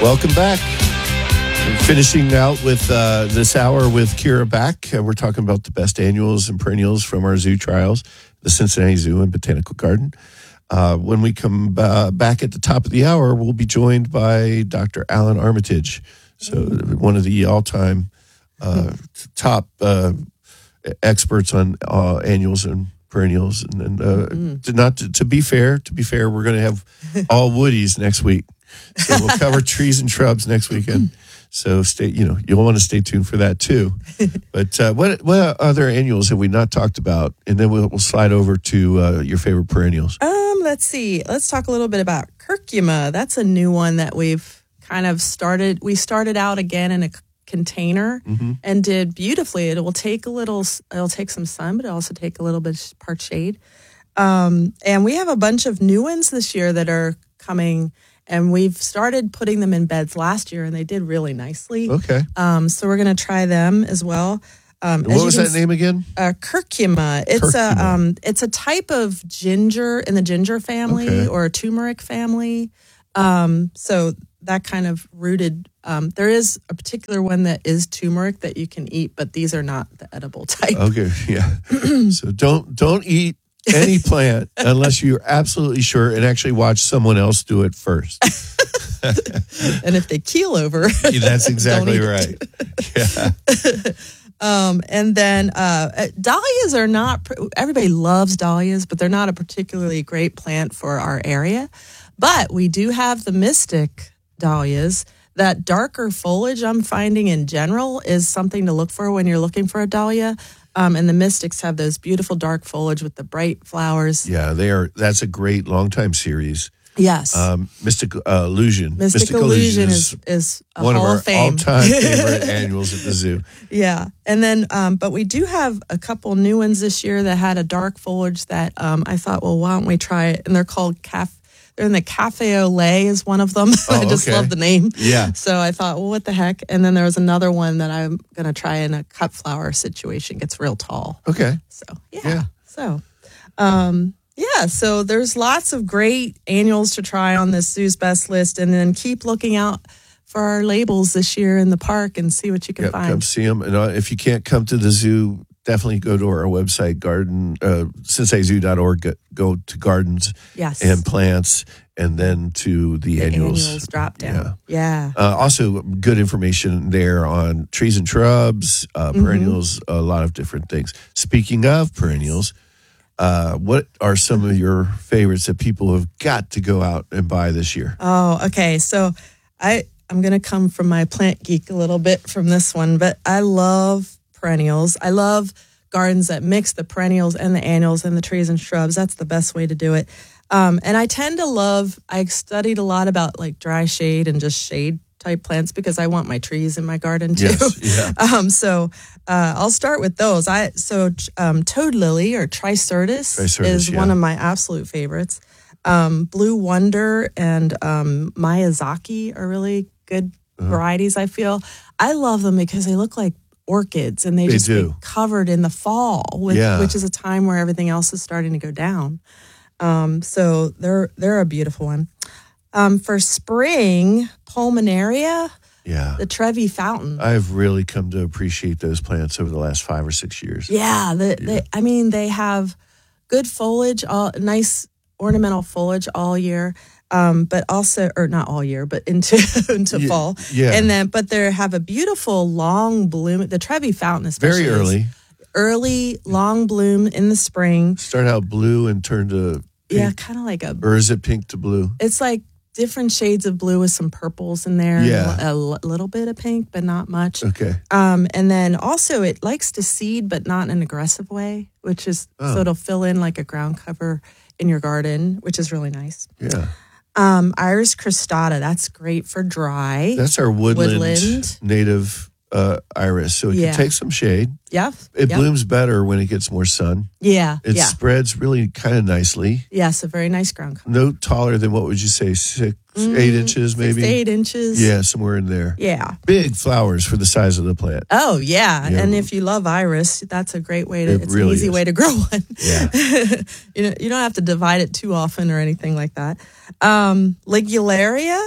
Welcome back. We're finishing out with this hour with Kira Back. We're talking about the best annuals and perennials from our zoo trials, the Cincinnati Zoo and Botanical Garden. When we come back at the top of the hour, we'll be joined by Dr. Alan Armitage, so one of the all-time top experts on annuals and perennials. And to be fair, we're going to have all woodies next week. So we'll cover trees and shrubs next weekend. So you'll want to stay tuned for that too. But what other annuals have we not talked about? And then we'll slide over to your favorite perennials. Let's see. Let's talk a little bit about curcuma. That's a new one that we've kind of started. We started out again in a container and did beautifully. It'll take some sun, but it'll also take a little bit part shade. And we have a bunch of new ones this year that are coming. And we've started putting them in beds last year, and they did really nicely. Okay. So we're going to try them as well. What was that name again? Curcuma. It's a type of ginger in the ginger family or a turmeric family. So that kind of rooted. There is a particular one that is turmeric that you can eat, but these are not the edible type. Okay. Yeah. So don't eat any plant unless you're absolutely sure and actually watch someone else do it first. And if they keel over, that's exactly right. Yeah. And then dahlias are not, everybody loves dahlias, but they're not a particularly great plant for our area. But we do have the mystic dahlias. That darker foliage I'm finding in general is something to look for when you're looking for a dahlia. And the mystics have those beautiful dark foliage with the bright flowers. Yeah, they are. That's a great long-time series. Yes. Mystic Illusion. Mystic Illusion is a one Hall of our of Fame. all-time favorite annuals at the zoo. Yeah. And then, but we do have a couple new ones this year that had a dark foliage that I thought, well, why don't we try it? And they're called they're in the Cafe au Lait is one of them. I just love the name. Yeah. So I thought, well, what the heck? And then there was another one that I'm going to try in a cut flower situation. Gets real tall. Okay. So, yeah. So, so there's lots of great annuals to try on this Zoo's Best list. And then keep looking out for our labels this year in the park and see what you can find. Come see them. And if you can't come to the zoo, definitely go to our website, CincinnatiZoo.org. Go to gardens and plants, and then to the annuals drop down. Yeah. Also, good information there on trees and shrubs, perennials, a lot of different things. Speaking of perennials, what are some of your favorites that people have got to go out and buy this year? Oh, okay. So I'm going to come from my plant geek a little bit from this one, but I love perennials. I love gardens that mix the perennials and the annuals and the trees and shrubs. That's the best way to do it. And I tend to I studied a lot about like dry shade and just shade type plants because I want my trees in my garden too. Yes, yeah. So I'll start with those. Toad lily or Tricertus is one of my absolute favorites. Blue Wonder and Miyazaki are really good varieties, I feel. I love them because they look like orchids and they just get covered in the fall, which is a time where everything else is starting to go down. So they're a beautiful one. For spring, Pulmonaria, the Trevi Fountain. I've really come to appreciate those plants over the last 5 or 6 years. Yeah, they have good foliage, nice ornamental foliage all year. But also, or not all year, but into fall. Yeah. And but they have a beautiful long bloom. The Trevi Fountain especially. Very early, long bloom in the spring. Start out blue and turn to pink. Yeah, kind of like or is it pink to blue? It's like different shades of blue with some purples in there. Yeah. A little bit of pink, but not much. Okay. And then also it likes to seed, but not in an aggressive way, which is, so it'll fill in like a ground cover in your garden, which is really nice. Yeah. Iris cristata, that's great for dry. That's our woodland. Native iris, so it can take some shade. Yeah. It blooms better when it gets more sun. Yeah. It spreads really kind of nicely. Yes, a very nice ground cover. No taller than, what would you say, 8 inches maybe? 6 to 8 inches. Yeah, somewhere in there. Yeah. Big flowers for the size of the plant. Oh, yeah. And if you love iris, that's a great way to, it's really an easy way to grow one. Yeah. You don't have to divide it too often or anything like that. Ligularia.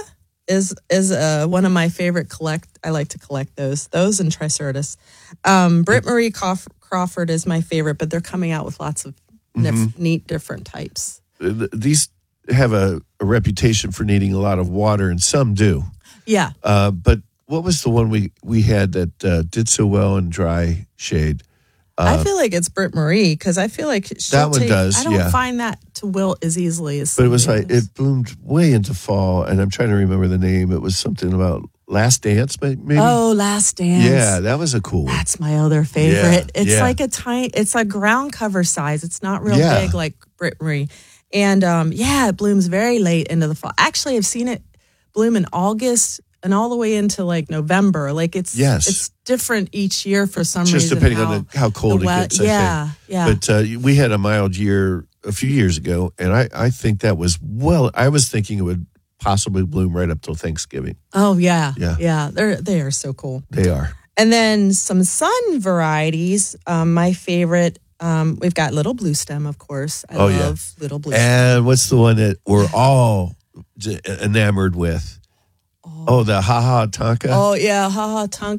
is one of my favorite I like to collect those and Triceratops. Britt Marie Crawford is my favorite, but they're coming out with lots of neat different types. These have a reputation for needing a lot of water, and some do. Yeah. But what was the one we had that did so well in dry shade? I feel like it's Britt Marie because I feel like that one does. I don't find that to wilt as easily as. But it was like it bloomed way into fall, and I'm trying to remember the name. It was something about Last Dance, maybe. Oh, Last Dance. Yeah, that was a cool one. That's my other favorite. It's like it's a ground cover size. It's not real big like Britt Marie, and it blooms very late into the fall. Actually, I've seen it bloom in August and all the way into like November. Like it's different each year for some reason. Just depending on how cold it gets. Yeah. But we had a mild year a few years ago, and I think that was I was thinking it would possibly bloom right up till Thanksgiving. Oh yeah. They are so cool. They are. And then some sun varieties. My favorite. We've got Little Blue Stem, of course. I love Little Blue Stem. And what's the one that we're all enamored with? Oh, the Ha Ha Tonka. Oh, yeah, Ha Ha Tonka.